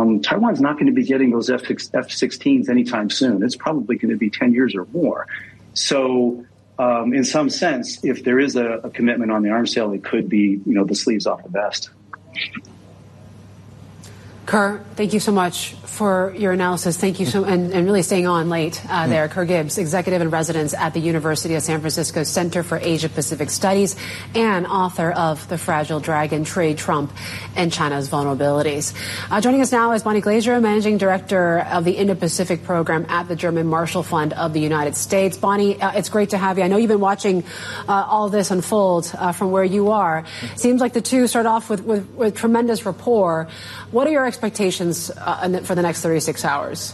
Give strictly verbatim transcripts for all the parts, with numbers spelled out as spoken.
um, Taiwan's not going to be getting those F sixteens anytime soon. It's probably going to be ten years or more. So um, in some sense, if there is a, a commitment on the arms sale, it could be, you know, the sleeves off the vest. Kerr, thank you so much for your analysis. Thank you so, and, and really staying on late uh, there. Kerr Gibbs, executive in residence at the University of San Francisco Center for Asia Pacific Studies and author of The Fragile Dragon: Trade, Trump, and China's Vulnerabilities. Uh, joining us now is Bonnie Glaser, managing director of the Indo-Pacific program at the German Marshall Fund of the United States. Bonnie, uh, it's great to have you. I know you've been watching uh, all of this unfold uh, from where you are. Seems like the two start off with, with, with tremendous rapport. What are your expectations uh, for the next thirty-six hours?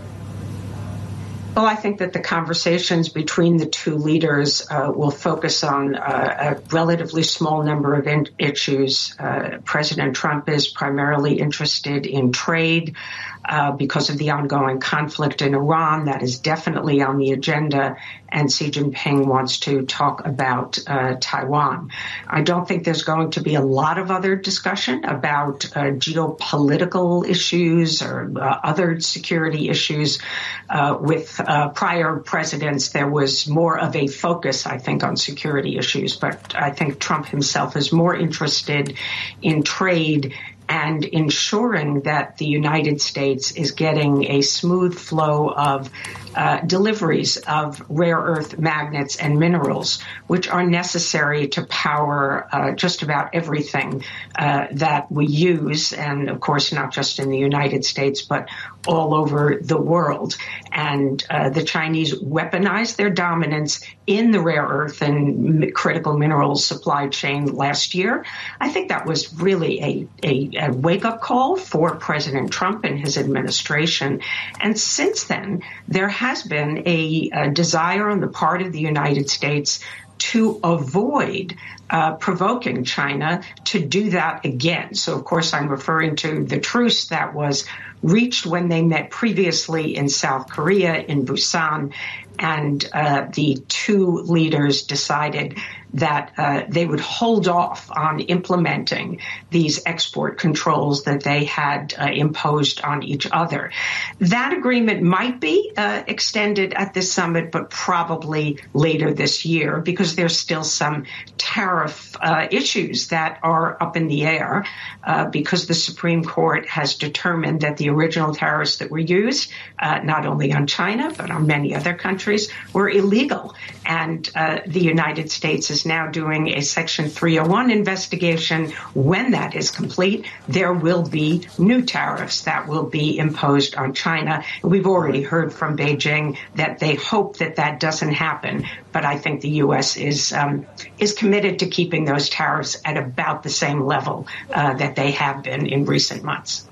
Well, I think that the conversations between the two leaders uh, will focus on uh, a relatively small number of in- issues. Uh, President Trump is primarily interested in trade uh, because of the ongoing conflict in Iran. That is definitely on the agenda. And Xi Jinping wants to talk about uh, Taiwan. I don't think there's going to be a lot of other discussion about uh, geopolitical issues or uh, other security issues. Uh, with uh, prior presidents, there was more of a focus, I think, on security issues. But I think Trump himself is more interested in trade and ensuring that the United States is getting a smooth flow of uh, deliveries of rare earth magnets and minerals, which are necessary to power uh, just about everything uh, that we use. And of course, not just in the United States, but all over the world. And uh, the Chinese weaponized their dominance in the rare earth and critical minerals supply chain last year. I think that was really a, a, a wake-up call for President Trump and his administration. And since then, there has been a, a desire on the part of the United States to avoid uh, provoking China to do that again. So, of course, I'm referring to the truce that was reached when they met previously in South Korea, in Busan, and uh, the two leaders decided that uh, they would hold off on implementing these export controls that they had uh, imposed on each other. That agreement might be uh, extended at this summit, but probably later this year, because there's still some tariff uh, issues that are up in the air, uh, because the Supreme Court has determined that the original tariffs that were used, uh, not only on China, but on many other countries, were illegal. And uh, the United States is now doing a Section three oh one investigation. When that is complete, there will be new tariffs that will be imposed on China. We've already heard from Beijing that they hope that that doesn't happen. But I think the U S is um, is committed to keeping those tariffs at about the same level uh, that they have been in recent months.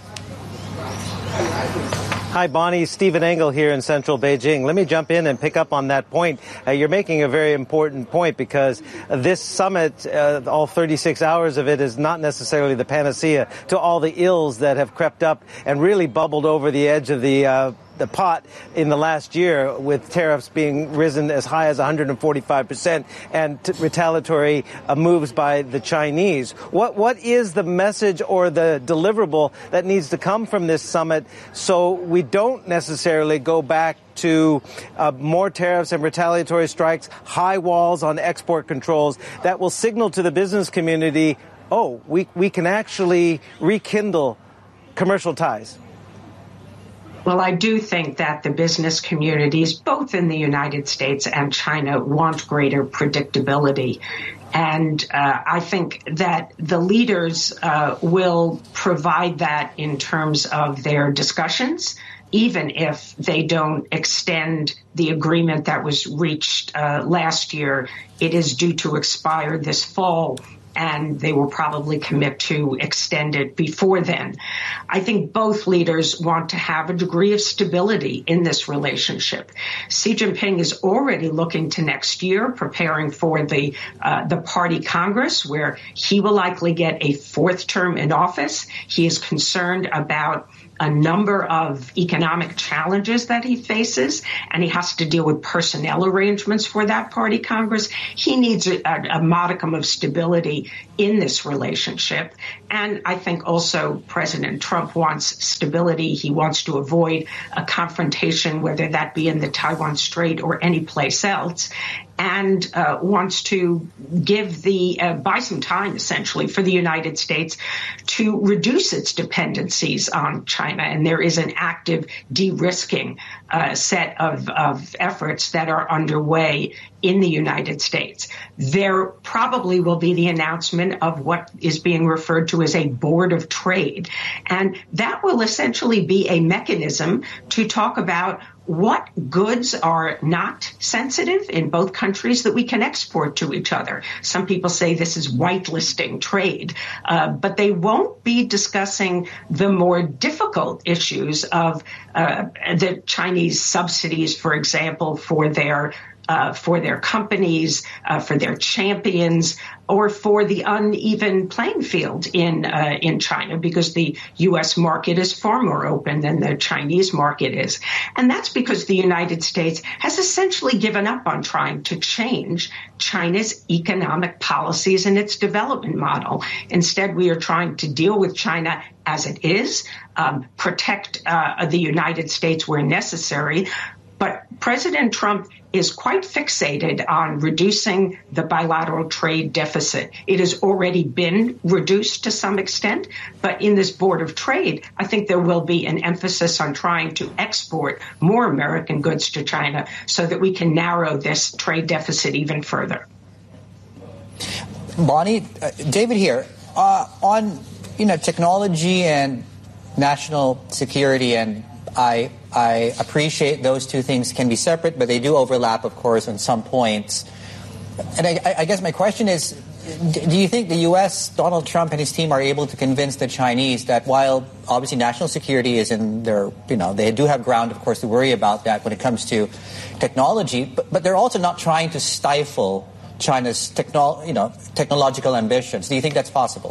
Hi, Bonnie. Stephen Engel here in central Beijing. Let me jump in and pick up on that point. Uh, you're making a very important point because this summit, uh, all thirty-six hours of it, is not necessarily the panacea to all the ills that have crept up and really bubbled over the edge of the uh, the pot in the last year, with tariffs being risen as high as one hundred forty-five percent and t- retaliatory uh, moves by the Chinese. What What is the message or the deliverable that needs to come from this summit so we don't necessarily go back to uh, more tariffs and retaliatory strikes, high walls on export controls that will signal to the business community, oh, we, we can actually rekindle commercial ties? Well, I do think that the business communities, both in the United States and China, want greater predictability. And uh, I think that the leaders uh, will provide that in terms of their discussions, even if they don't extend the agreement that was reached uh, last year. It is due to expire this fall, and they will probably commit to extend it before then. I think both leaders want to have a degree of stability in this relationship. Xi Jinping is already looking to next year, preparing for the uh, the Party Congress, where he will likely get a fourth term in office. He is concerned about a number of economic challenges that he faces, and he has to deal with personnel arrangements for that party Congress. He needs a, a modicum of stability in this relationship. And I think also President Trump wants stability. He wants to avoid a confrontation, whether that be in the Taiwan Strait or any place else, and uh, wants to give the uh, buy some time, essentially, for the United States to reduce its dependencies on China. And there is an active de-risking uh, set of, of efforts that are underway in the United States. There probably will be the announcement of what is being referred to as a board of trade. And that will essentially be a mechanism to talk about what goods are not sensitive in both countries that we can export to each other. Some people say this is whitelisting trade, uh, but they won't be discussing the more difficult issues of uh, the Chinese subsidies, for example, for their Uh, for their companies, uh, for their champions, or for the uneven playing field in uh, in China, because the U S market is far more open than the Chinese market is. And that's because the United States has essentially given up on trying to change China's economic policies and its development model. Instead, we are trying to deal with China as it is, um, protect uh, the United States where necessary. But President Trump is quite fixated on reducing the bilateral trade deficit. It has already been reduced to some extent, but in this Board of Trade, I think there will be an emphasis on trying to export more American goods to China so that we can narrow this trade deficit even further. Bonnie, uh, David here. Uh, on, you know, technology and national security, and I I appreciate those two things can be separate, but they do overlap, of course, on some points. And I, I guess my question is, do you think the U S, Donald Trump and his team are able to convince the Chinese that while obviously national security is in their, you know, they do have ground, of course, to worry about that when it comes to technology, but, but they're also not trying to stifle China's techno, you know, technological ambitions? Do you think that's possible?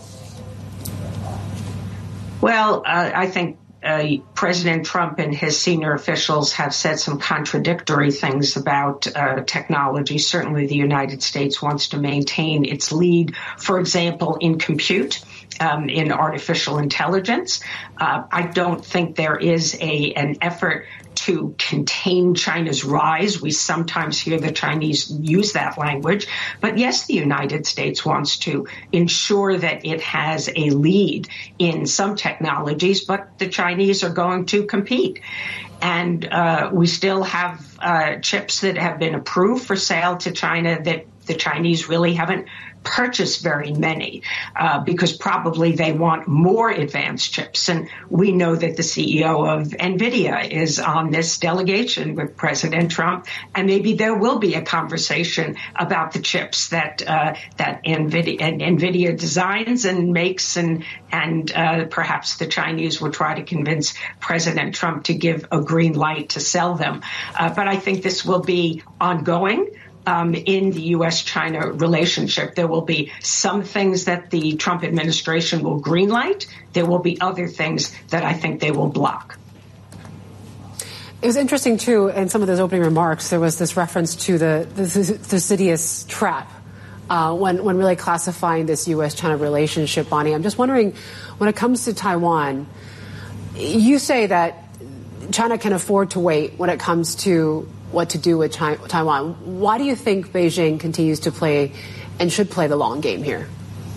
Well, uh, I think Uh, President Trump and his senior officials have said some contradictory things about uh, technology. Certainly the United States wants to maintain its lead, for example, in compute, um, in artificial intelligence. Uh, I don't think there is a an effort to contain China's rise. We sometimes hear the Chinese use that language. But yes, the United States wants to ensure that it has a lead in some technologies, but the Chinese are going to compete. And uh, we still have uh, chips that have been approved for sale to China that the Chinese really haven't purchased very many uh, because probably they want more advanced chips. And we know that the C E O of NVIDIA is on this delegation with President Trump, and maybe there will be a conversation about the chips that uh, that NVIDIA, and NVIDIA designs and makes, and and uh, perhaps the Chinese will try to convince President Trump to give a green light to sell them. Uh, but I think this will be ongoing. Um, in the U S China relationship, there will be some things that the Trump administration will greenlight. There will be other things that I think they will block. It was interesting, too, in some of those opening remarks, there was this reference to the, the Thucydides trap uh, when, when really classifying this U S China relationship, Bonnie. I'm just wondering, when it comes to Taiwan, you say that China can afford to wait when it comes to what to do with China, Taiwan. Why do you think Beijing continues to play and should play the long game here?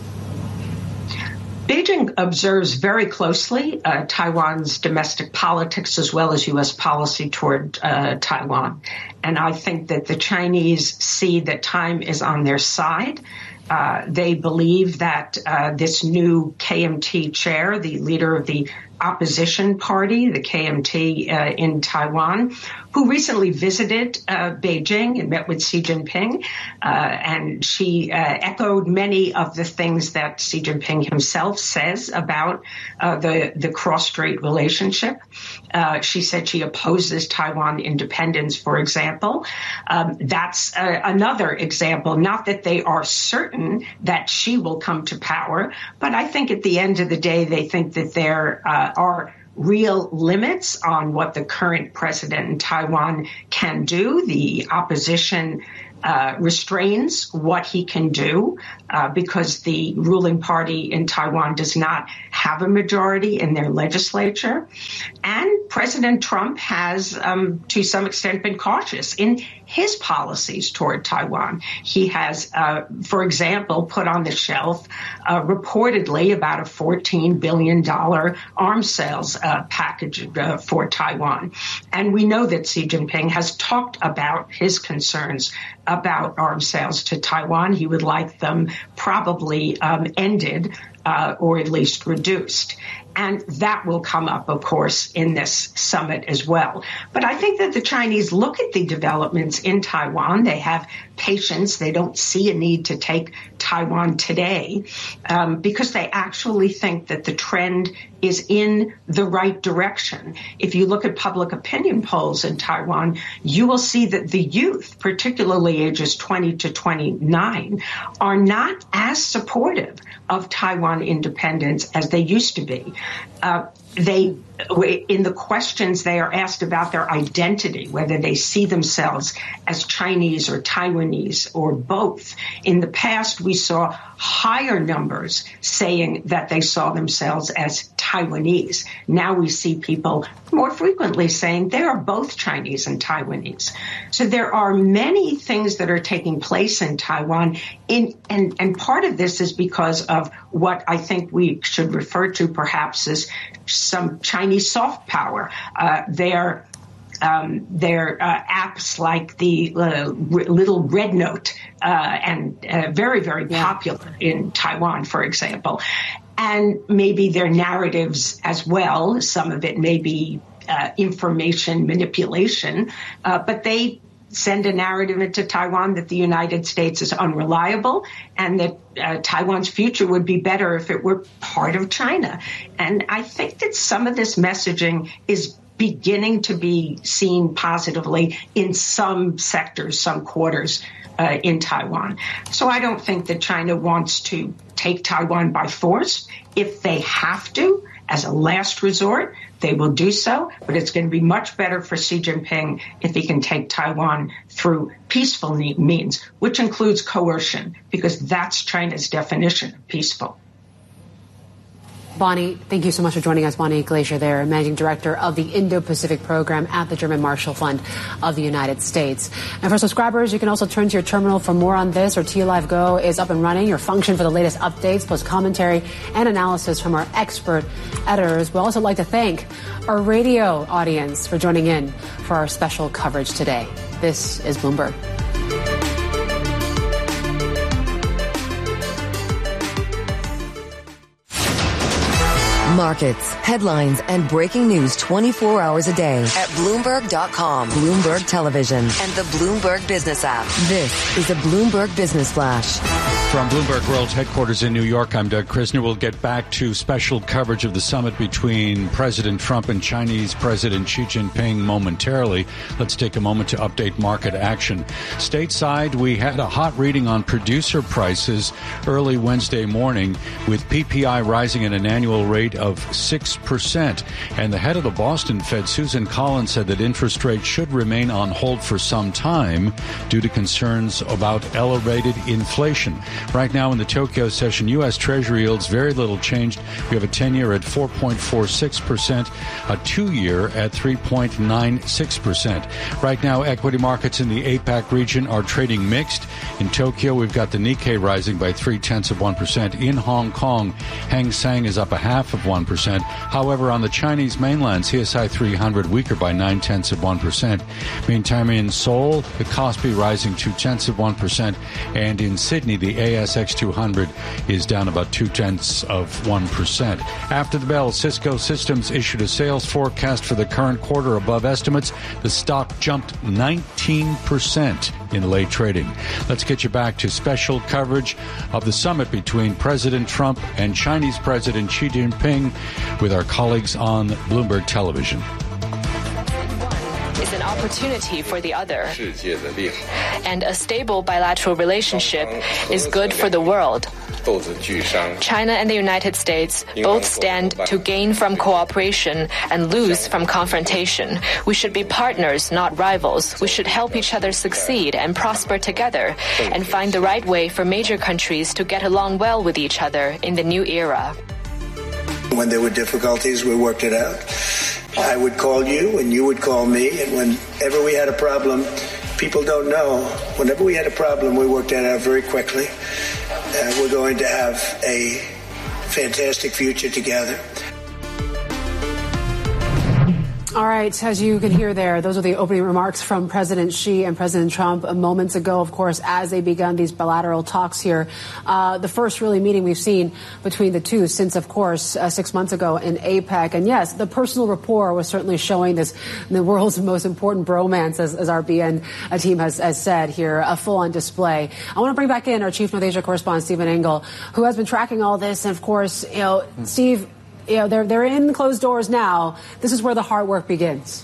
Beijing observes very closely uh, Taiwan's domestic politics as well as U S policy toward uh, Taiwan. And I think that the Chinese see that time is on their side. Uh, they believe that uh, this new K M T chair, the leader of the opposition party, the K M T uh, in Taiwan, who recently visited uh, Beijing and met with Xi Jinping. Uh, and she uh, echoed many of the things that Xi Jinping himself says about uh, the, the cross-strait relationship. Uh, she said she opposes Taiwan independence, for example. Um, that's uh, another example, not that they are certain that she will come to power, but I think at the end of the day, they think that there uh, are real limits on what the current president in Taiwan can do. The opposition Uh, restrains what he can do uh, because the ruling party in Taiwan does not have a majority in their legislature. And President Trump has, um, to some extent, been cautious in his policies toward Taiwan. He has, uh, for example, put on the shelf uh, reportedly about a fourteen billion dollars arms sales uh, package uh, for Taiwan. And we know that Xi Jinping has talked about his concerns about arms sales to Taiwan. He would like them probably um, ended uh, or at least reduced. And that will come up, of course, in this summit as well. But I think that the Chinese look at the developments in Taiwan. They have patience. They don't see a need to take Taiwan today um, because they actually think that the trend is in the right direction. If you look at public opinion polls in Taiwan, you will see that the youth, particularly ages twenty to twenty-nine, are not as supportive of Taiwan independence as they used to be. Uh, they, in the questions they are asked about their identity, whether they see themselves as Chinese or Taiwanese or both. In the past, we saw higher numbers saying that they saw themselves as Taiwanese. Now we see people more frequently saying they are both Chinese and Taiwanese. So there are many things that are taking place in Taiwan, in, and, and part of this is because of what I think we should refer to perhaps as some Chinese soft power. Uh, their Um, their uh, apps like the uh, Little Red Note uh, and uh, very, very yeah. popular in Taiwan, for example. And maybe their narratives as well. Some of it may be uh, information manipulation, uh, but they send a narrative into Taiwan that the United States is unreliable and that uh, Taiwan's future would be better if it were part of China. And I think that some of this messaging is beginning to be seen positively in some sectors, some quarters uh, in Taiwan. So I don't think that China wants to take Taiwan by force. If they have to, as a last resort, they will do so. But it's going to be much better for Xi Jinping if he can take Taiwan through peaceful means, which includes coercion, because that's China's definition of peaceful. Bonnie, thank you so much for joining us. Bonnie Glacier there, Managing Director of the Indo-Pacific Program at the German Marshall Fund of the United States. And for subscribers, you can also turn to your terminal for more on this. Our T Live Go is up and running. Your function for the latest updates, plus commentary and analysis from our expert editors. We'd also like to thank our radio audience for joining in for our special coverage today. This is Bloomberg. Markets, headlines, and breaking news twenty-four hours a day at Bloomberg dot com, Bloomberg Television, and the Bloomberg Business app. This is a Bloomberg Business Flash. From Bloomberg World Headquarters in New York, I'm Doug Krisner. We'll get back to special coverage of the summit between President Trump and Chinese President Xi Jinping momentarily. Let's take a moment to update market action. Stateside, we had a hot reading on producer prices early Wednesday morning, with P P I rising at an annual rate of six percent. And the head of the Boston Fed, Susan Collins, said that interest rates should remain on hold for some time due to concerns about elevated inflation. Right now in the Tokyo session, U S. Treasury yields very little changed. We have a ten-year at four point four six percent, a two-year at three point nine six percent. Right now, equity markets in the APAC region are trading mixed. In Tokyo, we've got the Nikkei rising by three-tenths of one percent. In Hong Kong, Hang Seng is up a half of one percent. However, on the Chinese mainland, C S I three hundred weaker by nine-tenths of one percent. Meantime, in Seoul, the Kospi rising two-tenths of one percent. And in Sydney, the A S X two hundred is down about two-tenths of one percent. After the bell, Cisco Systems issued a sales forecast for the current quarter above estimates. The stock jumped nineteen percent in late trading. Let's get you back to special coverage of the summit between President Trump and Chinese President Xi Jinping with our colleagues on Bloomberg Television. Is an opportunity for the other. And a stable bilateral relationship is good for the world. China and the United States both stand to gain from cooperation and lose from confrontation. We should be partners, not rivals. We should help each other succeed and prosper together and find the right way for major countries to get along well with each other in the new era. When there were difficulties, we worked it out. I would call you and you would call me, and whenever we had a problem, people don't know, whenever we had a problem, we worked that out very quickly. Uh, we're going to have a fantastic future together. All right, as you can hear there, those are the opening remarks from President Xi and President Trump moments ago, of course, as they begun these bilateral talks here. Uh, the first really meeting we've seen between the two since, of course, uh, six months ago in APEC. And yes, the personal rapport was certainly showing this, the world's most important bromance, as, as our B N team has, has said here, a full-on display. I want to bring back in our Chief North Asia correspondent, Stephen Engel, who has been tracking all this. And, of course, you know, mm-hmm. Steve, you know, they're, they're in closed doors now. This is where the hard work begins.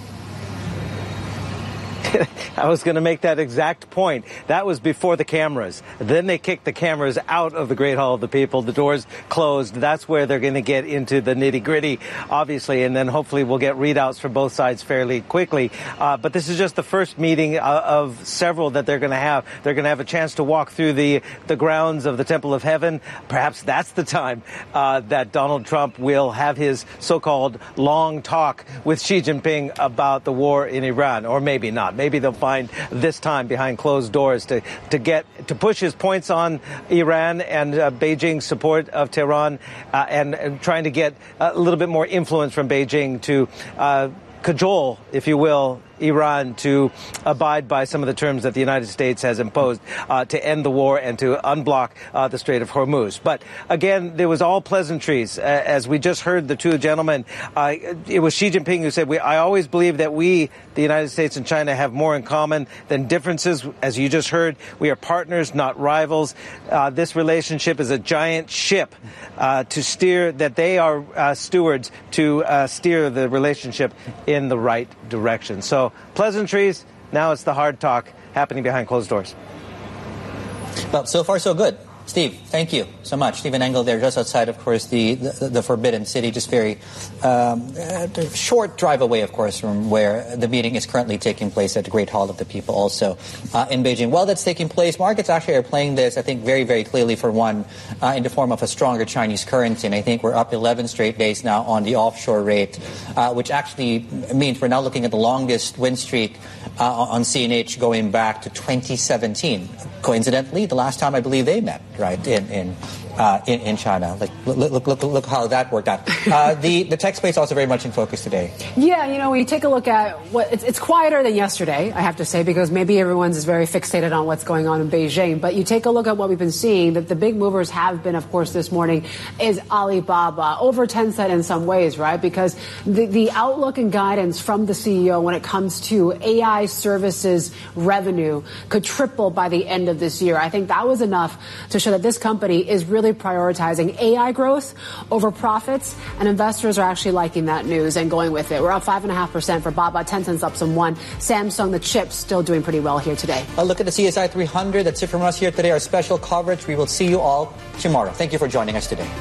I was going to make that exact point. That was before the cameras. Then they kicked the cameras out of the Great Hall of the People. The doors closed. That's where they're going to get into the nitty-gritty, obviously, and then hopefully we'll get readouts from both sides fairly quickly. Uh, but this is just the first meeting uh, of several that they're going to have. They're going to have a chance to walk through the, the grounds of the Temple of Heaven. Perhaps that's the time uh, that Donald Trump will have his so-called long talk with Xi Jinping about the war in Iran, or maybe not. Maybe they'll find this time behind closed doors to, to get to push his points on Iran and uh, Beijing's support of Tehran uh, and, and trying to get a little bit more influence from Beijing to uh, cajole, if you will, Iran to abide by some of the terms that the United States has imposed uh, to end the war and to unblock uh, the Strait of Hormuz. But again, there was all pleasantries. Uh, as we just heard the two gentlemen, uh, it was Xi Jinping who said, we, I always believe that we, the United States and China, have more in common than differences. As you just heard, we are partners, not rivals. Uh, this relationship is a giant ship uh, to steer, that they are uh, stewards to uh, steer the relationship in the right direction. So pleasantries, now it's the hard talk happening behind closed doors. Well, so far so good. Steve, thank you so much. Stephen Engel there, just outside, of course, the, the, the Forbidden City, just very um, a short drive away, of course, from where the meeting is currently taking place at the Great Hall of the People, also uh, in Beijing. While that's taking place, markets actually are playing this, I think, very, very clearly for one, uh, in the form of a stronger Chinese currency. And I think we're up eleven straight days now on the offshore rate, uh, which actually means we're now looking at the longest win streak uh, on C N H going back to twenty seventeen. Coincidentally, the last time I believe they met, right, in in uh, in, in China. Like, look, look, look, look how that worked out. Uh, the the tech space also very much in focus today. Yeah, you know, we take a look at what it's, it's quieter than yesterday, I have to say, because maybe everyone's is very fixated on what's going on in Beijing. But you take a look at what we've been seeing. That the big movers have been, of course, this morning is Alibaba, over Tencent in some ways, right? Because the the outlook and guidance from the C E O when it comes to A I services revenue could triple by the end of this year. I think that was enough to show that this company is really prioritizing A I growth over profits, and investors are actually liking that news and going with it. We're up five and a half percent for Baba. Tencent's up some one. Samsung, the chips, still doing pretty well here today. A look at the C S I three hundred. That's it from us here today. Our special coverage. We will see you all tomorrow. Thank you for joining us today.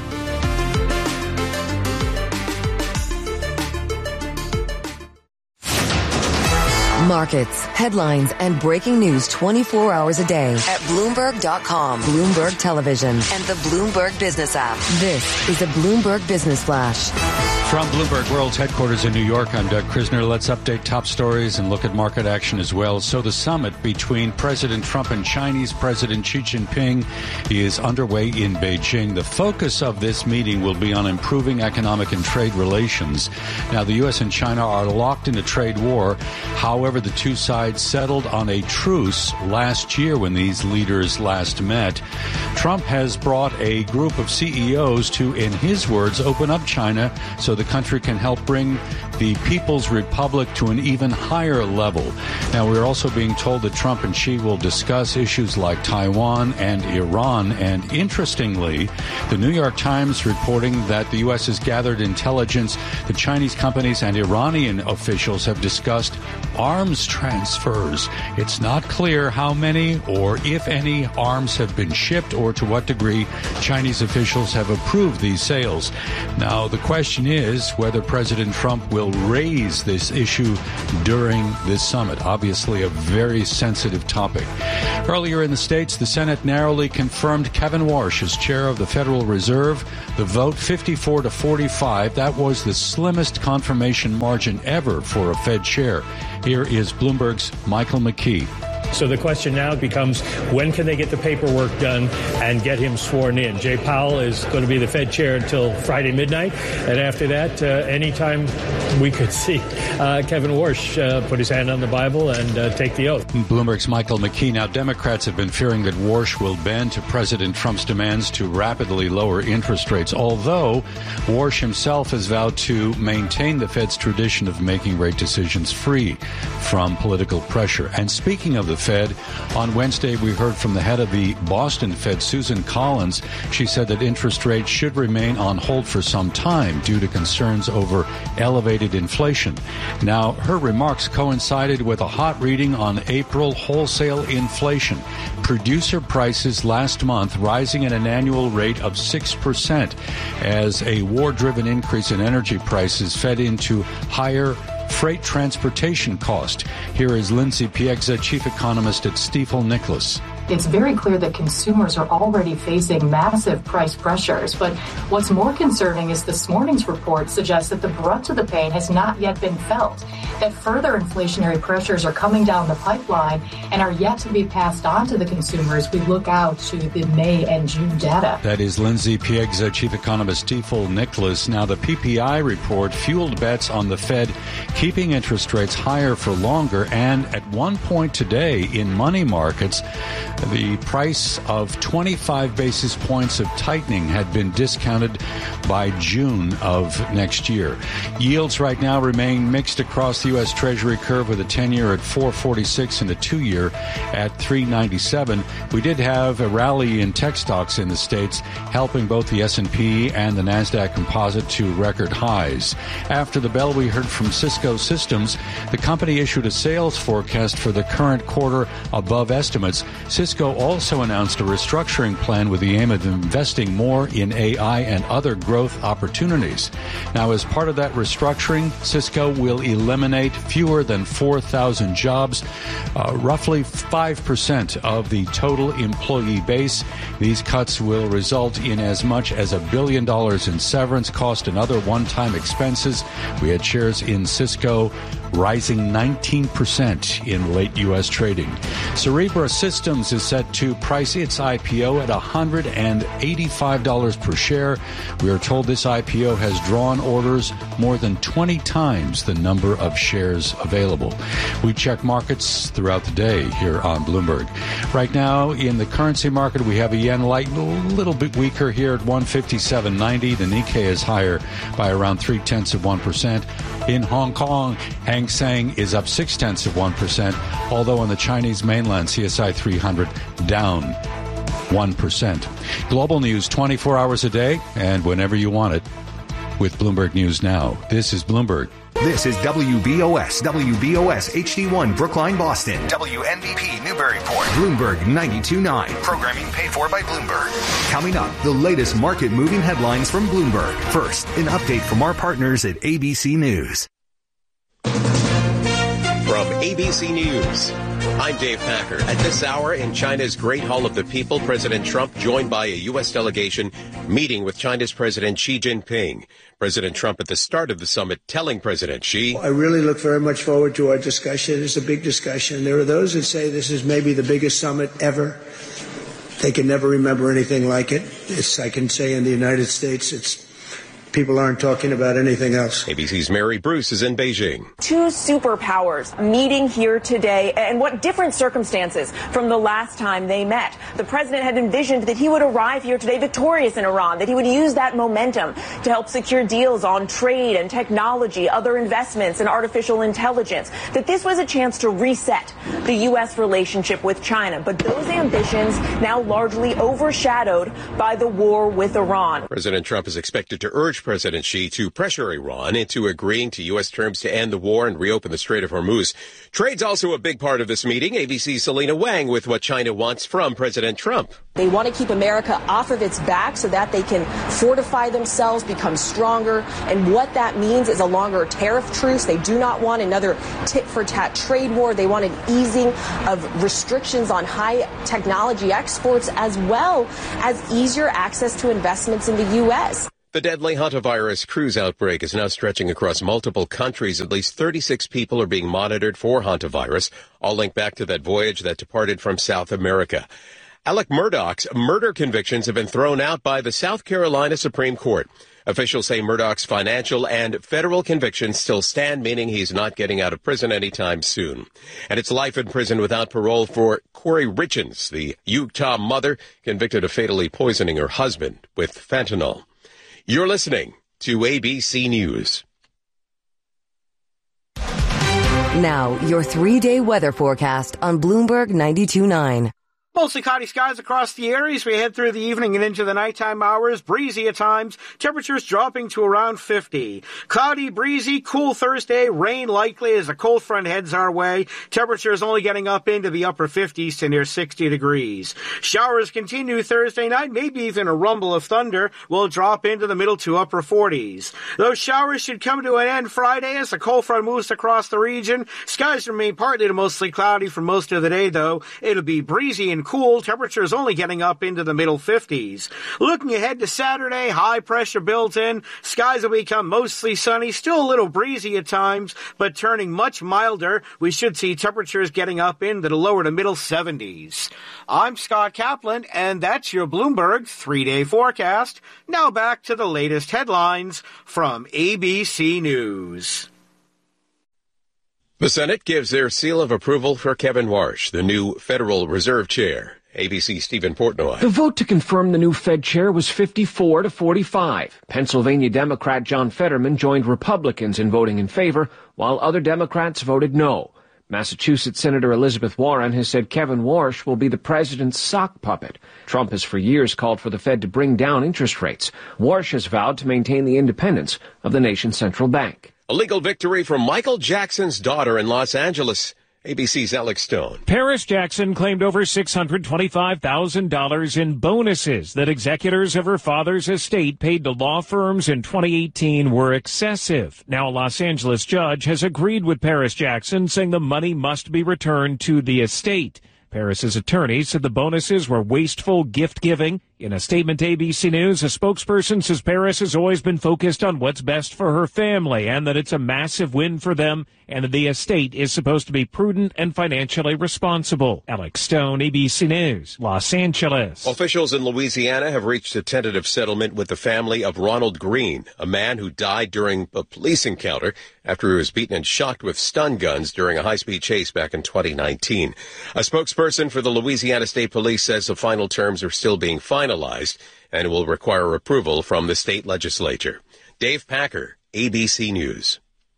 Markets, headlines, and breaking news twenty-four hours a day at Bloomberg dot com, Bloomberg Television, and the Bloomberg Business app. This is a Bloomberg Business Flash. From Bloomberg World's headquarters in New York, I'm Doug Krisner. Let's update top stories and look at market action as well. So the summit between President Trump and Chinese President Xi Jinping is underway in Beijing. The focus of this meeting will be on improving economic and trade relations. Now, the U S and China are locked in a trade war. However, the two sides settled on a truce last year when these leaders last met. Trump has brought a group of C E Os to, in his words, open up China so the country can help bring the People's Republic to an even higher level. Now, we're also being told that Trump and Xi will discuss issues like Taiwan and Iran. And interestingly, the New York Times reporting that the U S has gathered intelligence that Chinese companies and Iranian officials have discussed arms arms transfers. It's not clear how many or if any arms have been shipped or to what degree Chinese officials have approved these sales. Now, the question is whether President Trump will raise this issue during this summit. Obviously, a very sensitive topic. Earlier in the States, the Senate narrowly confirmed Kevin Warsh as chair of the Federal Reserve. The vote fifty-four to forty-five. That was the slimmest confirmation margin ever for a Fed chair. Here is Bloomberg's Michael McKee. So the question now becomes, when can they get the paperwork done and get him sworn in? Jay Powell is going to be the Fed chair until Friday midnight. And after that, uh, anytime we could see uh, Kevin Warsh uh, put his hand on the Bible and uh, take the oath. Bloomberg's Michael McKee. Now, Democrats have been fearing that Warsh will bend to President Trump's demands to rapidly lower interest rates, although Warsh himself has vowed to maintain the Fed's tradition of making rate decisions free from political pressure. And speaking of the Fed, on Wednesday we heard from the head of the Boston Fed, Susan Collins. She said that interest rates should remain on hold for some time due to concerns over elevated inflation. Now, her remarks coincided with a hot reading on April wholesale inflation. Producer prices last month rising at an annual rate of six percent as a war-driven increase in energy prices fed into higher freight transportation cost. Here is Lindsay Piegza, chief economist at Stifel Nicolaus. It's very clear that consumers are already facing massive price pressures. But what's more concerning is this morning's report suggests that the brunt of the pain has not yet been felt, that further inflationary pressures are coming down the pipeline and are yet to be passed on to the consumers. We look out to the May and June data. That is Lindsay Piegza, chief economist, Stifel Nicolaus. Now, the P P I report fueled bets on the Fed keeping interest rates higher for longer. And at one point today in money markets, the price of twenty-five basis points of tightening had been discounted by June of next year. Yields right now remain mixed across the U S. Treasury curve, with a ten-year at four forty-six and a two-year at three ninety-seven. We did have a rally in tech stocks in the States, helping both the S and P and the NASDAQ composite to record highs. After the bell, we heard from Cisco Systems. The company issued a sales forecast for the current quarter above estimates. Cisco also announced a restructuring plan with the aim of investing more in A I and other growth opportunities. Now, as part of that restructuring, Cisco will eliminate fewer than four thousand jobs, uh, roughly five percent of the total employee base. These cuts will result in as much as a billion dollars in severance cost and other one-time expenses. We had shares in Cisco rising nineteen percent in late U S trading. Cerebra Systems is set to price its I P O at one hundred eighty-five dollars per share. We are told this I P O has drawn orders more than twenty times the number of shares available. We check markets throughout the day here on Bloomberg. Right now, in the currency market, we have a yen light, a little bit weaker here at one fifty-seven ninety. The Nikkei is higher by around three tenths of one percent. In Hong Kong, Hang Seng is up six tenths of one percent, although on the Chinese mainland, C S I three hundred down one percent. Global news twenty-four hours a day and whenever you want it with Bloomberg News Now. This is Bloomberg. This is W B O S, W B O S H D one Brookline, Boston. W N B P Newburyport. Bloomberg ninety-two point nine. Programming paid for by Bloomberg. Coming up, the latest market-moving headlines from Bloomberg. First, an update from our partners at A B C News. From A B C News, I'm Dave Packer. At this hour in China's Great Hall of the People, President Trump joined by a U S delegation meeting with China's President Xi Jinping. President Trump at the start of the summit telling President Xi, I really look very much forward to our discussion. It's a big discussion. There are those that say this is maybe the biggest summit ever. They can never remember anything like it. It's, I can say in the United States, it's people aren't talking about anything else. A B C's Mary Bruce is in Beijing. Two superpowers meeting here today, and what different circumstances from the last time they met. The president had envisioned that he would arrive here today victorious in Iran, that he would use that momentum to help secure deals on trade and technology, other investments and artificial intelligence, that this was a chance to reset the U S relationship with China. But those ambitions now largely overshadowed by the war with Iran. President Trump is expected to urge urged President Xi to pressure Iran into agreeing to U S terms to end the war and reopen the Strait of Hormuz. Trade's also a big part of this meeting. A B C's Selena Wang with what China wants from President Trump. They want to keep America off of its back so that they can fortify themselves, become stronger. And what that means is a longer tariff truce. They do not want another tit-for-tat trade war. They want an easing of restrictions on high technology exports, as well as easier access to investments in the U S. The deadly hantavirus cruise outbreak is now stretching across multiple countries. At least thirty-six people are being monitored for hantavirus, all linked back to that voyage that departed from South America. Alec Murdaugh's murder convictions have been thrown out by the South Carolina Supreme Court. Officials say Murdaugh's financial and federal convictions still stand, meaning he's not getting out of prison anytime soon. And it's life in prison without parole for Corey Richens, the Utah mother convicted of fatally poisoning her husband with fentanyl. You're listening to A B C News. Now, your three-day weather forecast on Bloomberg ninety-two point nine. Mostly cloudy skies across the area as we head through the evening and into the nighttime hours. Breezy at times. Temperatures dropping to around fifty. Cloudy, breezy, cool Thursday. Rain likely as a cold front heads our way. Temperatures only getting up into the upper fifties to near sixty degrees. Showers continue Thursday night. Maybe even a rumble of thunder will drop into the middle to upper forties. Those showers should come to an end Friday as the cold front moves across the region. Skies remain partly to mostly cloudy for most of the day, though. It'll be breezy and cool. Temperatures only getting up into the middle fifties. Looking ahead to Saturday, high pressure built in. Skies will become mostly sunny, still a little breezy at times, but turning much milder. We should see temperatures getting up into the lower to middle seventies. I'm Scott Kaplan, and that's your Bloomberg three-day forecast. Now back to the latest headlines from A B C News. The Senate gives their seal of approval for Kevin Warsh, the new Federal Reserve Chair. A B C Stephen Portnoy. The vote to confirm the new Fed chair was fifty-four to forty-five. Pennsylvania Democrat John Fetterman joined Republicans in voting in favor, while other Democrats voted no. Massachusetts Senator Elizabeth Warren has said Kevin Warsh will be the president's sock puppet. Trump has for years called for the Fed to bring down interest rates. Warsh has vowed to maintain the independence of the nation's central bank. A legal victory for Michael Jackson's daughter in Los Angeles. A B C's Alex Stone. Paris Jackson claimed over six hundred twenty-five thousand dollars in bonuses that executors of her father's estate paid to law firms in twenty eighteen were excessive. Now a Los Angeles judge has agreed with Paris Jackson, saying the money must be returned to the estate. Paris's attorney said the bonuses were wasteful gift-giving. In a statement to A B C News, a spokesperson says Paris has always been focused on what's best for her family and that it's a massive win for them and that the estate is supposed to be prudent and financially responsible. Alex Stone, A B C News, Los Angeles. Officials in Louisiana have reached a tentative settlement with the family of Ronald Green, a man who died during a police encounter after he was beaten and shot with stun guns during a high-speed chase back in twenty nineteen. A spokesperson for the Louisiana State Police says the final terms are still being finalized and will require approval from the state legislature. Dave Packer, A B C News.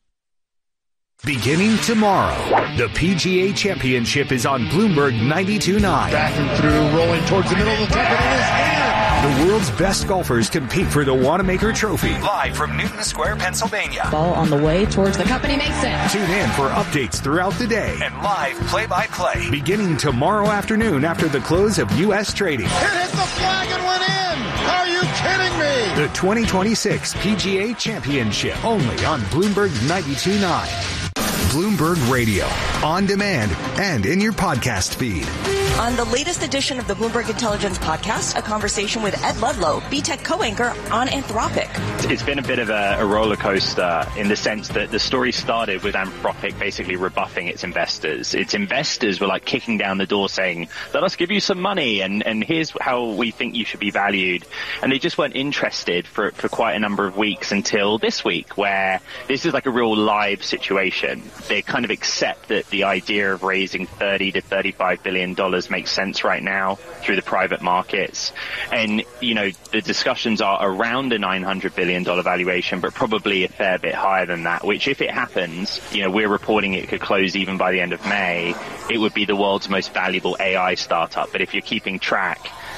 Beginning tomorrow, the P G A Championship is on Bloomberg ninety-two point nine. Back and through, rolling towards the middle of the top, and it is in. The world's best golfers compete for the Wanamaker Trophy. Live from Newton Square, Pennsylvania. Ball on the way towards the company makes it. Tune in for updates throughout the day and live play-by-play. Beginning tomorrow afternoon after the close of U S trading. It hit the flag and went in. Are you kidding me? The twenty twenty-six P G A Championship, only on Bloomberg ninety-two point nine. Bloomberg Radio, on demand and in your podcast feed. On the latest edition of the Bloomberg Intelligence Podcast, a conversation with Ed Ludlow, B TEC co-anchor on Anthropic. It's been a bit of a, a roller coaster in the sense that the story started with Anthropic basically rebuffing its investors. Its investors were like kicking down the door saying, let us give you some money and, and here's how we think you should be valued. And they just weren't interested for, for quite a number of weeks until this week, where this is like a real live situation. They kind of accept that the idea of raising thirty to thirty-five billion dollars makes sense right now through the private markets. And, you know, the discussions are around a nine hundred billion dollars valuation, but probably a fair bit higher than that, which if it happens, you know, we're reporting it could close even by the end of May. It would be the world's most valuable A I startup. But if you're keeping track,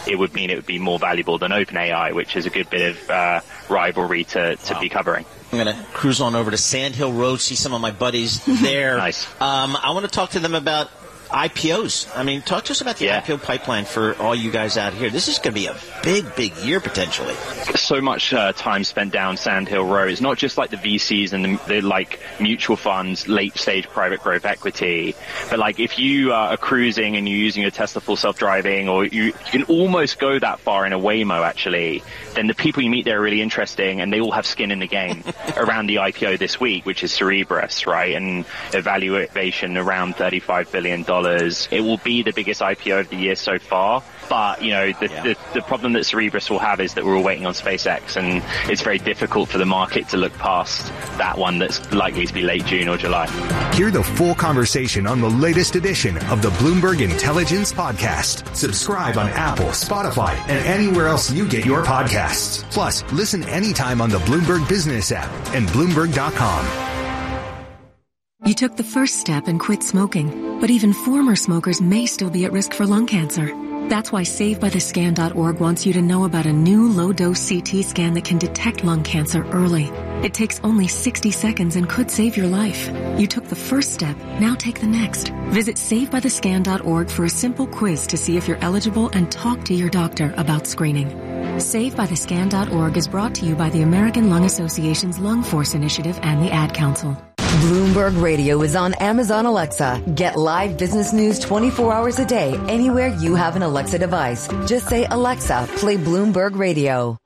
it would mean it would be more valuable than OpenAI, which is a good bit of uh, rivalry to, to wow. be covering. I'm going to cruise on over to Sand Hill Road, see some of my buddies there. Nice. Um, I want to talk to them about I P Os. I mean, talk to us about the yeah. I P O pipeline for all you guys out here. This is going to be a big, big year potentially. So much uh, time spent down Sand Hill Road. It's not just like the V Cs and the, the like mutual funds, late stage private growth equity, but like if you uh, are cruising and you're using your Tesla full self-driving, or you, you can almost go that far in a Waymo actually, then the people you meet there are really interesting, and they all have skin in the game around the I P O this week, which is Cerebras, right? And evaluation around thirty-five billion dollars. It will be the biggest I P O of the year so far. But, you know, the, yeah. the, the problem that Cerebras will have is that we're all waiting on SpaceX, and it's very difficult for the market to look past that one that's likely to be late June or July. Hear the full conversation on the latest edition of the Bloomberg Intelligence Podcast. Subscribe on Apple, Spotify, and anywhere else you get your podcasts. Plus, listen anytime on the Bloomberg Business app and Bloomberg dot com. You took the first step and quit smoking, but even former smokers may still be at risk for lung cancer. That's why Save By The Scan dot org wants you to know about a new low-dose C T scan that can detect lung cancer early. It takes only sixty seconds and could save your life. You took the first step, now take the next. Visit Save By The Scan dot org for a simple quiz to see if you're eligible and talk to your doctor about screening. Save By The Scan dot org is brought to you by the American Lung Association's Lung Force Initiative and the Ad Council. Bloomberg Radio is on Amazon Alexa. Get live business news twenty-four hours a day anywhere you have an Alexa device. Just say, Alexa, play Bloomberg Radio.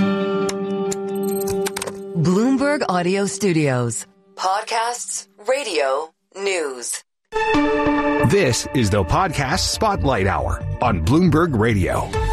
Bloomberg Audio Studios. Podcasts, radio, news. This is the Podcast Spotlight Hour on Bloomberg Radio.